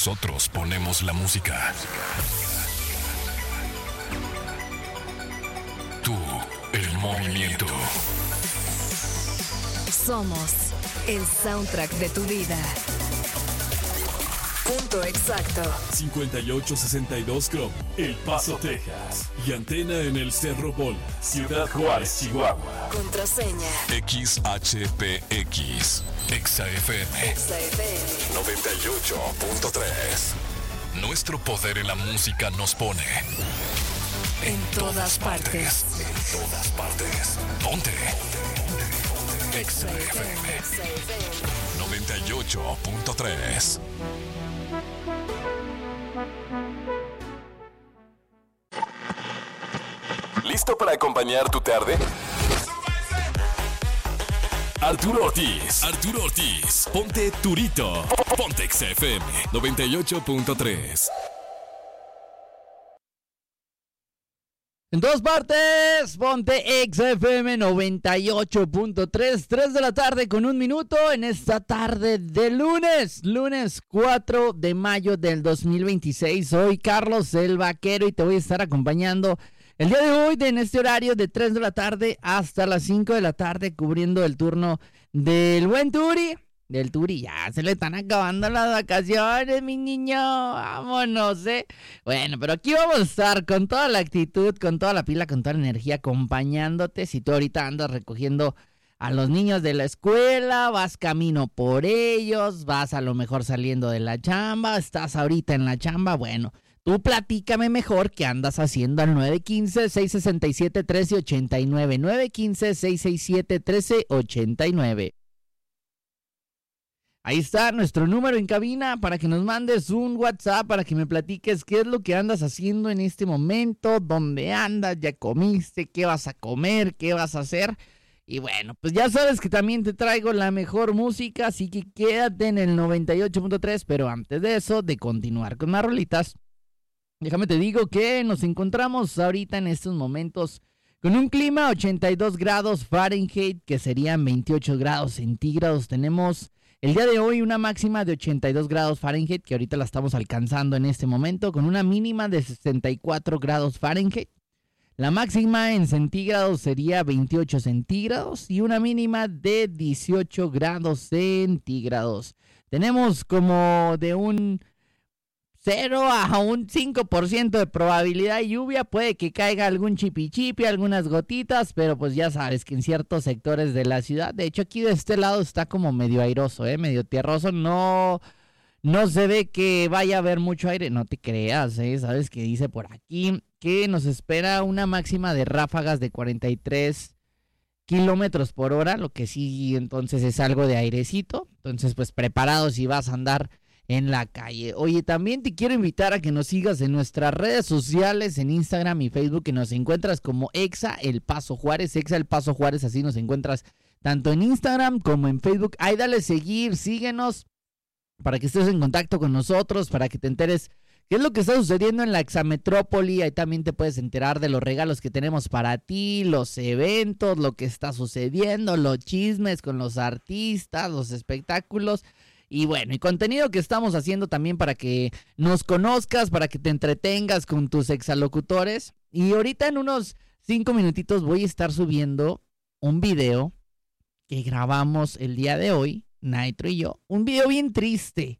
Nosotros ponemos la música. Tú, el movimiento. Somos el soundtrack de tu vida. Punto exacto. 5862 Cromo, El Paso, Texas. Y antena en el Cerro Bola, Ciudad Juárez, Chihuahua. Contraseña XHPX. XFM. XFM 98.3. Nuestro poder en la música nos pone en todas partes. En todas partes. Ponte. XFM 98.3. ¿Listo para acompañar tu tarde? Arturo Ortiz, ponte Turito, ponte XFM 98.3. En todas partes, ponte XFM 98.3, 3 de la tarde con 1 minuto en esta tarde de lunes 4 de mayo del 2026. Soy Carlos el Vaquero y te voy a estar acompañando el día de hoy en este horario de 3 de la tarde hasta las 5 de la tarde, cubriendo el turno del buen Turi. Del Turi, ya se le están acabando las vacaciones, mi niño. Vámonos, Bueno, pero aquí vamos a estar con toda la actitud, con toda la pila, con toda la energía, acompañándote. Si tú ahorita andas recogiendo a los niños de la escuela, vas camino por ellos, vas a lo mejor saliendo de la chamba, estás ahorita en la chamba, bueno, tú platícame mejor qué andas haciendo al 915-667-1389, 915-667-1389. Ahí está nuestro número en cabina para que nos mandes un WhatsApp, para que me platiques qué es lo que andas haciendo en este momento, dónde andas, ya comiste, qué vas a comer, qué vas a hacer. Y bueno, pues ya sabes que también te traigo la mejor música, así que quédate en el 98.3, pero antes de eso, de continuar con más rolitas, déjame te digo que nos encontramos ahorita en estos momentos con un clima 82 grados Fahrenheit, que serían 28 grados centígrados. Tenemos el día de hoy una máxima de 82 grados Fahrenheit, que ahorita la estamos alcanzando en este momento, con una mínima de 64 grados Fahrenheit. La máxima en centígrados sería 28 centígrados y una mínima de 18 grados centígrados. Tenemos como de un 0 a un 5% de probabilidad de lluvia. Puede que caiga algún chipi, algunas gotitas, pero pues ya sabes que en ciertos sectores de la ciudad, de hecho aquí de este lado está como medio airoso, medio tierroso, no se ve que vaya a haber mucho aire, no te creas, sabes que dice por aquí que nos espera una máxima de ráfagas de 43 kilómetros por hora, lo que sí entonces es algo de airecito. Entonces pues preparados si vas a andar en la calle. Oye, también te quiero invitar a que nos sigas en nuestras redes sociales, en Instagram y Facebook, que nos encuentras como Exa El Paso Juárez, así nos encuentras tanto en Instagram como en Facebook. Ahí dale seguir, síguenos para que estés en contacto con nosotros, para que te enteres qué es lo que está sucediendo en la Exametrópoli. Ahí también te puedes enterar de los regalos que tenemos para ti, los eventos, lo que está sucediendo, los chismes con los artistas, los espectáculos. Y bueno, y contenido que estamos haciendo también para que nos conozcas, para que te entretengas con tus exalocutores. Y ahorita en unos 5 minutitos voy a estar subiendo un video que grabamos el día de hoy, Nitro y yo. Un video bien triste,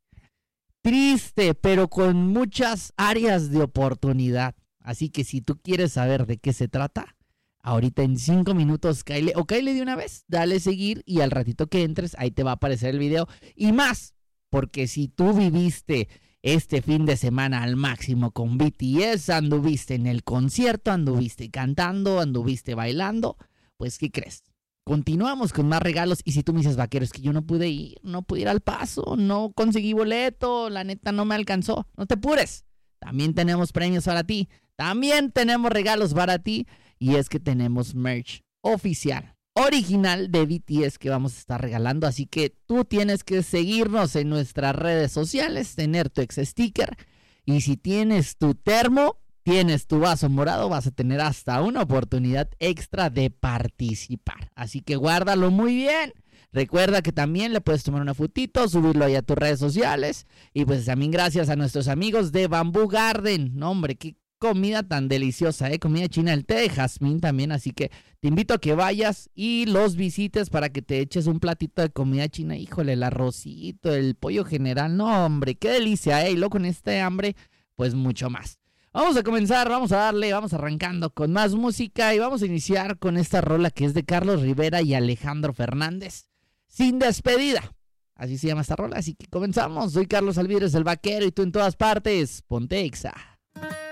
pero con muchas áreas de oportunidad. Así que si tú quieres saber de qué se trata, ahorita en 5 minutos cáele de una vez, dale seguir y al ratito que entres ahí te va a aparecer el video y más, porque si tú viviste este fin de semana al máximo con BTS, anduviste en el concierto, anduviste cantando, anduviste bailando, pues ¿qué crees? Continuamos con más regalos y si tú me dices, Vaquero, es que yo no pude ir al Paso, no conseguí boleto, la neta no me alcanzó, no te apures, también tenemos premios para ti, también tenemos regalos para ti. Y es que tenemos merch oficial, original de BTS que vamos a estar regalando. Así que tú tienes que seguirnos en nuestras redes sociales, tener tu ex sticker. Y si tienes tu termo, tienes tu vaso morado, vas a tener hasta una oportunidad extra de participar. Así que guárdalo muy bien. Recuerda que también le puedes tomar una fotito, subirlo ahí a tus redes sociales. Y pues también gracias a nuestros amigos de Bamboo Garden. No, hombre, qué comida tan deliciosa, comida china, el té de jazmín también. Así que te invito a que vayas y los visites para que te eches un platito de comida china. Híjole, el arrocito, el pollo general. No, hombre, qué delicia, y luego con este hambre, pues mucho más. Vamos a comenzar, vamos a darle, vamos arrancando con más música y vamos a iniciar con esta rola que es de Carlos Rivera y Alejandro Fernández. Sin despedida. Así se llama esta rola, así que comenzamos. Soy Carlos Alvidres, el vaquero, y tú en todas partes. Ponte Exa.